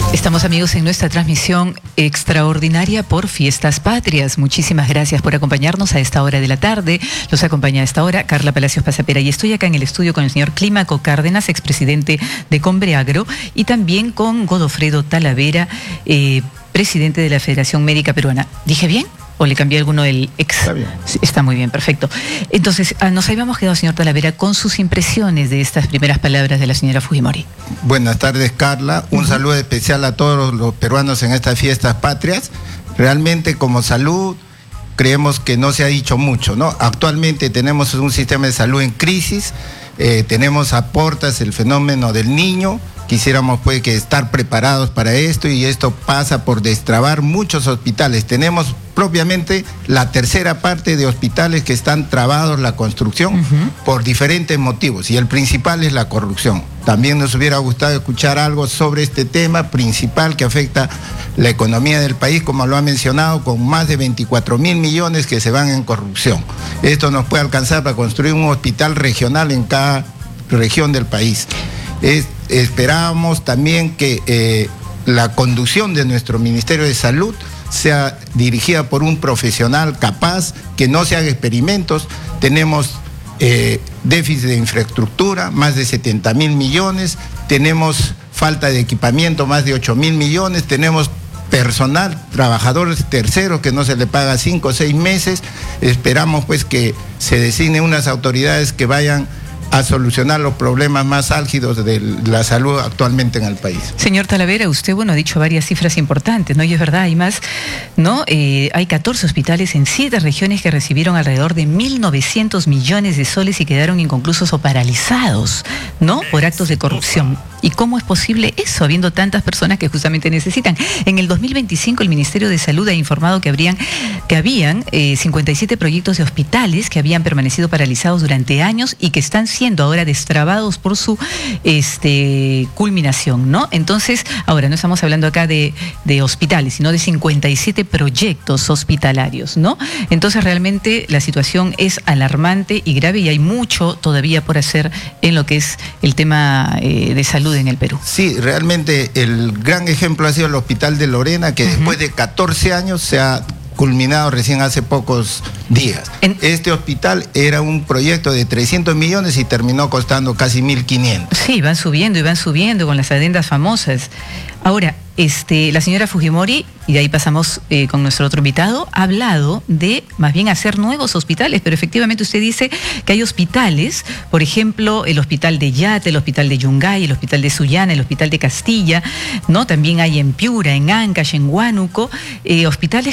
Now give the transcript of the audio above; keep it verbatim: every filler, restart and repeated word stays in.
Estamos, amigos, en nuestra transmisión extraordinaria por Fiestas Patrias. Muchísimas gracias por acompañarnos a esta hora de la tarde. Los acompaña a esta hora Carla Palacios Pasapera y estoy acá en el estudio con el señor Clímaco Cárdenas, expresidente de Combreagro, y también con Godofredo Talavera, eh, presidente de la Federación Médica Peruana. ¿Dije bien? ¿O le cambié alguno del ex? Está bien. Sí, está muy bien, perfecto. Entonces, nos habíamos quedado, señor Talavera, con sus impresiones de estas primeras palabras de la señora Fujimori. Buenas tardes, Carla. Un uh-huh. saludo especial a todos los peruanos en estas fiestas patrias. Realmente, como salud, creemos que no se ha dicho mucho, ¿no? Actualmente tenemos un sistema de salud en crisis, eh, tenemos a portas el fenómeno del niño. Quisiéramos pues que estar preparados para esto, y esto pasa por destrabar muchos hospitales. Tenemos propiamente la tercera parte de hospitales que están trabados la construcción uh-huh. por diferentes motivos, y el principal es la corrupción. También nos hubiera gustado escuchar algo sobre este tema principal que afecta la economía del país, como lo ha mencionado, con más de veinticuatro mil millones que se van en corrupción. Esto nos puede alcanzar para construir un hospital regional en cada región del país. Es, esperábamos también que eh, la conducción de nuestro Ministerio de Salud sea dirigida por un profesional capaz, que no se haga experimentos. Tenemos eh, déficit de infraestructura, más de setenta mil millones, tenemos falta de equipamiento, más de ocho mil millones, tenemos personal, trabajadores terceros que no se le paga cinco o seis meses. Esperamos pues que se designen unas autoridades que vayan a solucionar los problemas más álgidos de la salud actualmente en el país. Señor Talavera, usted, bueno, ha dicho varias cifras importantes, ¿no? Y es verdad, hay más, ¿no? Eh, hay catorce hospitales en siete regiones que recibieron alrededor de mil novecientos millones de soles y quedaron inconclusos o paralizados, ¿no? Por actos de corrupción. ¿Y cómo es posible eso, habiendo tantas personas que justamente necesitan? En el dos mil veinticinco, el Ministerio de Salud ha informado que, habrían, que habían eh, cincuenta y siete proyectos de hospitales que habían permanecido paralizados durante años y que están siendo ahora destrabados por su este, culminación, ¿no? Entonces, ahora no estamos hablando acá de, de hospitales, sino de cincuenta y siete proyectos hospitalarios, ¿no? Entonces, realmente la situación es alarmante y grave, y hay mucho todavía por hacer en lo que es el tema eh, de salud en el Perú. Sí, realmente el gran ejemplo ha sido el Hospital de Lorena, que uh-huh. después de catorce años se ha culminado recién hace pocos días. En... Este hospital era un proyecto de trescientos millones y terminó costando casi mil quinientos. Sí, van subiendo y van subiendo con las adendas famosas. Ahora, este, la señora Fujimori, y de ahí pasamos eh, con nuestro otro invitado, ha hablado de más bien hacer nuevos hospitales, pero efectivamente usted dice que hay hospitales, por ejemplo, el hospital de Yate, el hospital de Yungay, el hospital de Sullana, el hospital de Castilla, ¿no? También hay en Piura, en Ancash, en Huánuco, eh, hospitales